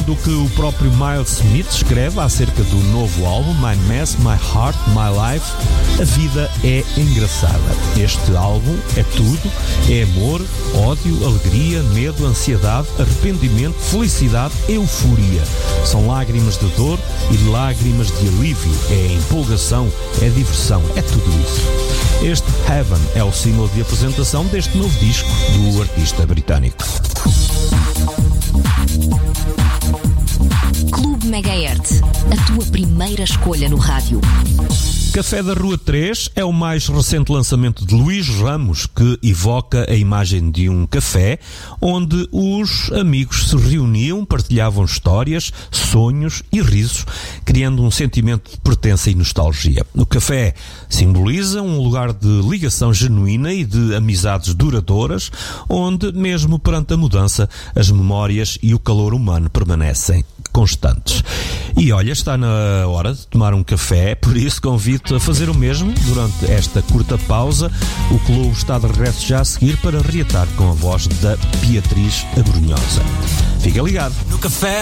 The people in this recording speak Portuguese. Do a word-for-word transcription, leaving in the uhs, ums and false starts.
do que o próprio Miles Smith escreve acerca do novo álbum My Mess, My Heart, My Life, a vida é engraçada. Este álbum é tudo, é amor, ódio, alegria, medo, ansiedade, arrependimento, felicidade, euforia. São lágrimas de dor e lágrimas de alívio, é empolgação, é diversão, é tudo isso. Este Heaven é o single de apresentação deste novo disco do artista britânico. Clube Megahertz, a tua primeira escolha no rádio. Café da Rua três é o mais recente lançamento de Luís Ramos, que evoca a imagem de um café onde os amigos se reuniam, partilhavam histórias, sonhos e risos, criando um sentimento de pertença e nostalgia. O café simboliza um lugar de ligação genuína e de amizades duradouras, onde, mesmo perante a mudança, as memórias e o calor humano permanecem constantes. E olha, está na hora de tomar um café, por isso convido-te a fazer o mesmo durante esta curta pausa. O clube está de regresso já a seguir para reatar com a voz da Beatriz Abrunhosa. Fica ligado. No café